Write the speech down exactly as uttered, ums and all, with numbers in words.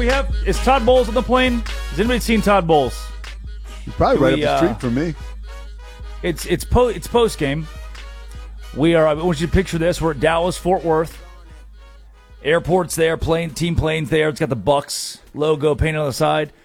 We have is Todd Bowles on the plane? Has anybody seen Todd Bowles? He's probably right we, up the uh, street from me. It's it's po it's post game. We are. I want you to picture this. We're at Dallas Fort Worth. Airport's there. Plane team planes there. It's got the Bucks logo painted on the side.